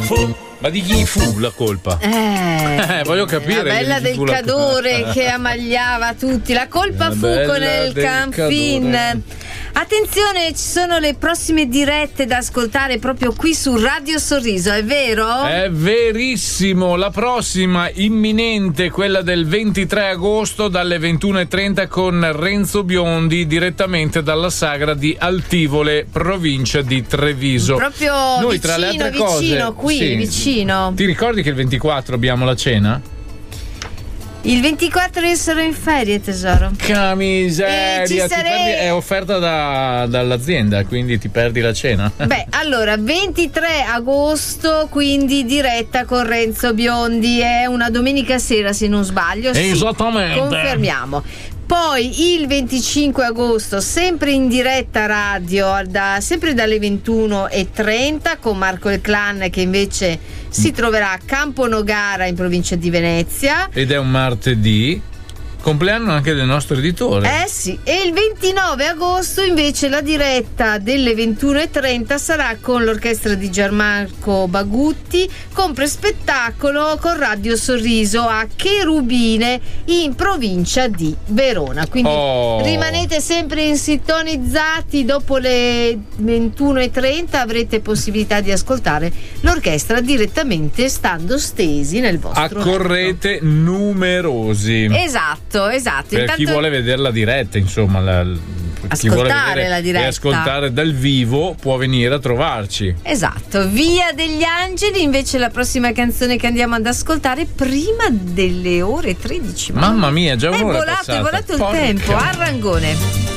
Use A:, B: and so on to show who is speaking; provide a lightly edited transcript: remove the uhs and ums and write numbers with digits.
A: Ma di chi fu la colpa? Voglio capire.
B: La bella del Cadore che ammagliava tutti. La colpa fu con il Canfin. Attenzione, ci sono le prossime dirette da ascoltare proprio qui su Radio Sorriso, è vero?
A: È verissimo, la prossima imminente, quella del 23 agosto dalle 21:30 con Renzo Biondi direttamente dalla sagra di Altivole, provincia di Treviso.
B: Proprio
A: noi,
B: vicino,
A: tra le altre
B: vicino,
A: cose,
B: qui,
A: sì.
B: vicino.
A: Ti ricordi che il 24 abbiamo la cena?
B: Il 24 io sarò in ferie, tesoro.
A: Che miseria, è offerta dall'azienda, quindi ti perdi la cena.
B: Beh, allora 23 agosto, quindi diretta con Renzo Biondi, è una domenica sera se non sbaglio.
A: Esattamente.
B: Sì, confermiamo. Poi il 25 agosto, sempre in diretta radio, sempre dalle 21:30 con Marco il Clan, che invece si troverà a Campo Nogara in provincia di Venezia.
A: Ed è un martedì. Compleanno anche del nostro editore.
B: Sì, e il 29 agosto invece la diretta delle 21:30 sarà con l'orchestra di Gianmarco Bagutti, con pre-spettacolo con Radio Sorriso a Cherubine in provincia di Verona. Quindi rimanete sempre sintonizzati, dopo le 21:30 avrete possibilità di ascoltare l'orchestra direttamente stando stesi nel vostro
A: accorrete letto. Numerosi.
B: Esatto. Per
A: intanto, chi vuole vedere la diretta, insomma, chi vuole vedere
B: la diretta
A: e ascoltare dal vivo può venire a trovarci.
B: Esatto. Via degli Angeli invece la prossima canzone che andiamo ad ascoltare prima delle ore 13.
A: Mamma mia, già un'ora
B: è volato il tempo. Arrangone.